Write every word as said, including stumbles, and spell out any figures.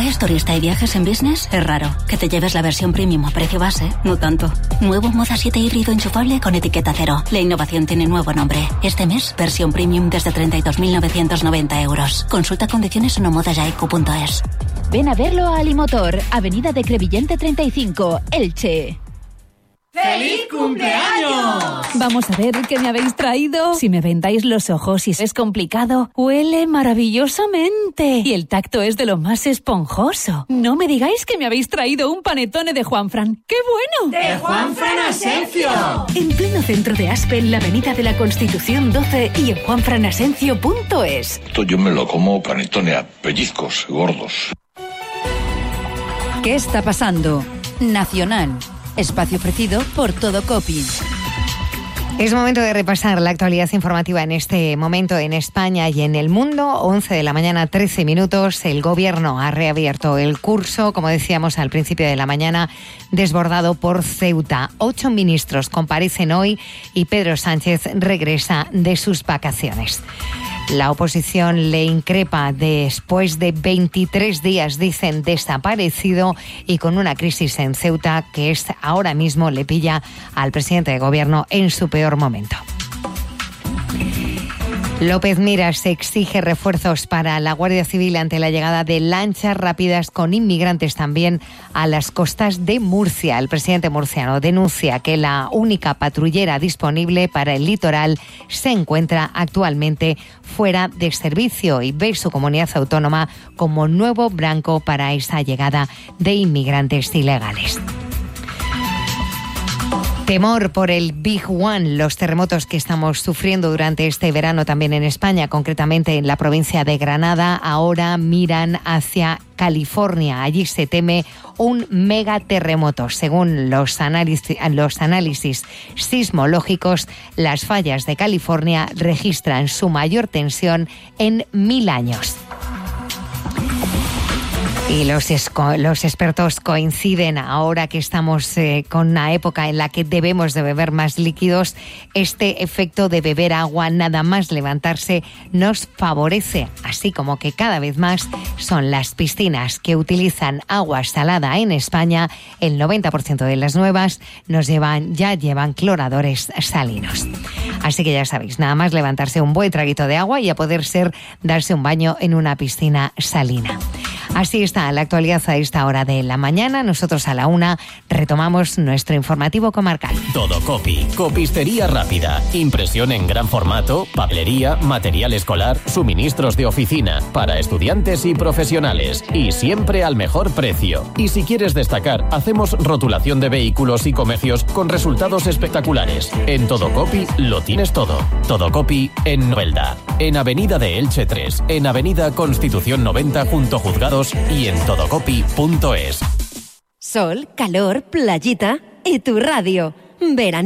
¿Eres turista y viajes en business? Es raro que te lleves la versión premium a precio base. No tanto. Nuevo Moda siete híbrido enchufable con etiqueta cero. La innovación tiene nuevo nombre. Este mes, versión premium desde treinta y dos mil novecientos noventa euros. Consulta condiciones en omodajaiku punto es. Ven a verlo a Alimotor, Avenida de Crevillente treinta y cinco, Elche. ¡Feliz cumpleaños! Vamos a ver qué me habéis traído. Si me vendáis los ojos y es complicado, huele maravillosamente. Y el tacto es de lo más esponjoso. No me digáis que me habéis traído un panetone de Juanfran. ¡Qué bueno! ¡De Juanfran Asencio! En pleno centro de Aspe, en la Avenida de la Constitución doce y en juanfran asencio punto es. Esto yo me lo como panetone a pellizcos gordos. ¿Qué está pasando? Nacional. Espacio ofrecido por Todocopy. Es momento de repasar la actualidad informativa en este momento en España y en el mundo. once de la mañana, trece minutos. El Gobierno ha reabierto el curso, como decíamos al principio de la mañana, desbordado por Ceuta. Ocho ministros comparecen hoy y Pedro Sánchez regresa de sus vacaciones. La oposición le increpa después de veintitrés días, dicen, desaparecido y con una crisis en Ceuta que es ahora mismo le pilla al presidente de gobierno en su peor momento. López Miras exige refuerzos para la Guardia Civil ante la llegada de lanchas rápidas con inmigrantes también a las costas de Murcia. El presidente murciano denuncia que la única patrullera disponible para el litoral se encuentra actualmente fuera de servicio y ve su comunidad autónoma como nuevo blanco para esa llegada de inmigrantes ilegales. Temor por el Big One, los terremotos que estamos sufriendo durante este verano también en España, concretamente en la provincia de Granada, ahora miran hacia California. Allí se teme un megaterremoto. Según los análisis, los análisis sismológicos, las fallas de California registran su mayor tensión en mil años. Y los, esco- los expertos coinciden ahora que estamos eh, con una época en la que debemos de beber más líquidos. Este efecto de beber agua nada más levantarse nos favorece, así como que cada vez más son las piscinas que utilizan agua salada en España. El noventa por ciento de las nuevas nos llevan, ya llevan cloradores salinos. Así que ya sabéis, nada más levantarse un buen traguito de agua y a poder ser darse un baño en una piscina salina. Así está la actualidad a esta hora de la mañana. Nosotros a la una retomamos nuestro informativo comarcal. Todocopy, copistería rápida, impresión en gran formato, papelería, material escolar, suministros de oficina, para estudiantes y profesionales, y siempre al mejor precio. Y si quieres destacar, hacemos rotulación de vehículos y comercios con resultados espectaculares. En Todocopy lo tienes todo. Todocopy en Novelda, en Avenida de Elche tres, en Avenida Constitución noventa junto Juzgados y en todocopy punto es. Sol, calor, playita y tu radio. Verano.